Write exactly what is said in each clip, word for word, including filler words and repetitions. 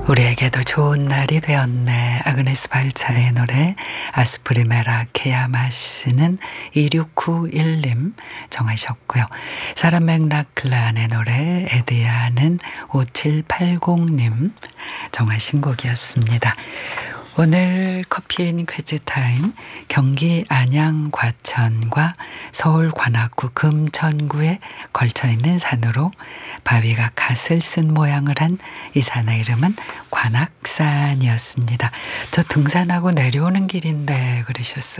우리에게도 좋은 날이 되었네. 아그네스 발차의 노래 아스프리메라 케야마시는 이육구일 님 정하셨고요. 사라 맥락클란의 노래 에드야는 오칠팔공 님 정하신 곡이었습니다. 오늘 커피인 퀴즈 타임, 경기 안양 과천과 서울 관악구 금천구에 걸쳐있는 산으로 바위가 갓을 쓴 모양을 한 이 산의 이름은 관악산이었습니다. 저 등산하고 내려오는 길인데 그러셨어요.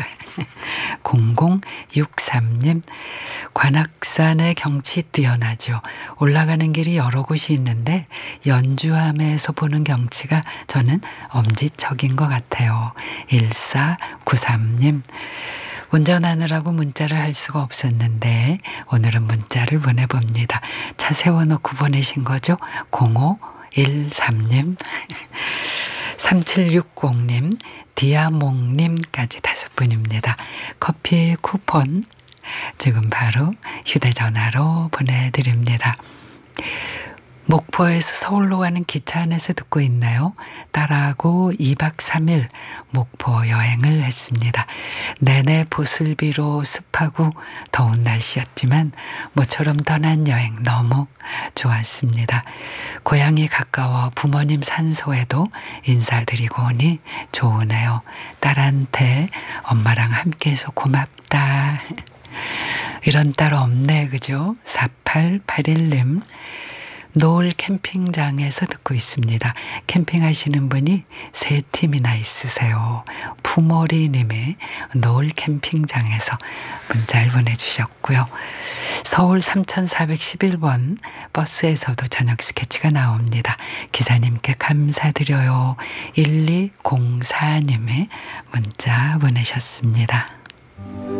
공공육삼 님, 관악산의 경치 뛰어나죠. 올라가는 길이 여러 곳이 있는데 연주함에서 보는 경치가 저는 엄지척인 것 같아요. 일사구삼 님, 운전하느라고 문자를 할 수가 없었는데 오늘은 문자를 보내봅니다. 차 세워놓고 보내신 거죠? 공오일삼 님, 삼칠육공 님, 디아몽님까지 다섯 분입니다. 커피 쿠폰 지금 바로 휴대전화로 보내드립니다. 목포에서 서울로 가는 기차 안에서 듣고 있나요? 딸하고 이박 삼일 목포 여행을 했습니다. 내내 보슬비로 습하고 더운 날씨였지만 모처럼 떠난 여행 너무 좋았습니다. 고향이 가까워 부모님 산소에도 인사드리고 오니 좋으네요. 딸한테 엄마랑 함께해서 고맙다. 이런 딸 없네, 그죠? 사팔팔일 님, 노을 캠핑장에서 듣고 있습니다. 캠핑하시는 분이 세 팀이나 있으세요. 푸모리 님이 노을 캠핑장에서 문자를 보내주셨고요. 서울 삼천사백십일 번 버스에서도 저녁 스케치가 나옵니다. 기사님께 감사드려요. 일이공사 님이 문자 보내셨습니다.